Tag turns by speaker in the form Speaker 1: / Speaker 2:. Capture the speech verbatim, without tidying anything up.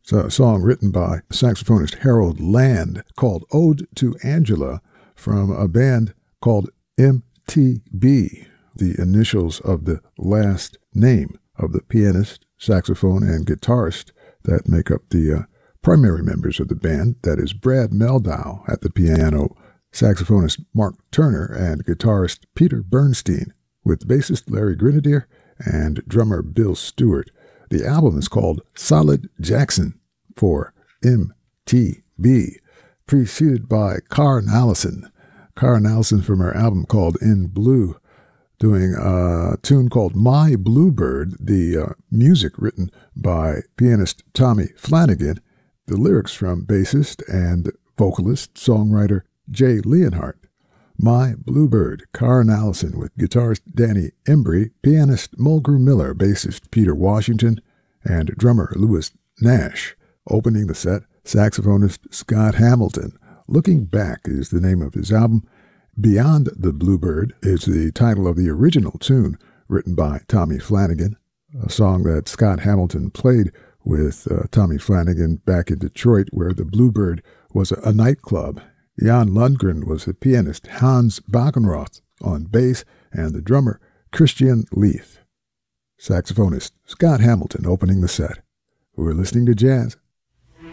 Speaker 1: It's a song written by saxophonist Harold Land called Ode to Angela from a band called M T B, the initials of the last name of the pianist, saxophone, and guitarist that make up the uh, primary members of the band. That is Brad Meldow at the piano, saxophonist Mark Turner, and guitarist Peter Bernstein, with bassist Larry Grenadier and drummer Bill Stewart. The album is called Solid Jackson for M T B, preceded by Karen Allison. Karen Allison from her album called In Blue, doing a tune called My Bluebird, the uh, music written by pianist Tommy Flanagan, the lyrics from bassist and vocalist, songwriter Jay Leonhardt. My Bluebird, Karen Allison, with guitarist Danny Embry, pianist Mulgrew Miller, bassist Peter Washington, and drummer Louis Nash. Opening the set, saxophonist Scott Hamilton. Looking Back is the name of his album. Beyond the Bluebird is the title of the original tune written by Tommy Flanagan, a song that Scott Hamilton played with uh, Tommy Flanagan back in Detroit, where the Bluebird was a, a nightclub. Jan Lundgren was the pianist, Hans Backenroth on bass, and the drummer Christian Leith. Saxophonist Scott Hamilton opening the set. We're listening to jazz